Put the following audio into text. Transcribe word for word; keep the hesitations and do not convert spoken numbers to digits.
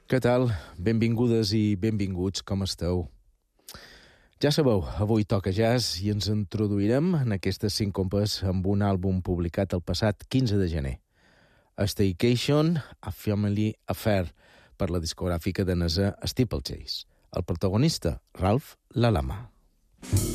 Què tal? Benvingudes i benvinguts, com esteu? Ja sabeu, avui toca jazz i ens introduirem en aquestes cinc compes amb un àlbum publicat el passat quinze de gener. A Staycation, A Family Affair, per la discogràfica danesa Steeplechase. El protagonista, Ralph Lalama.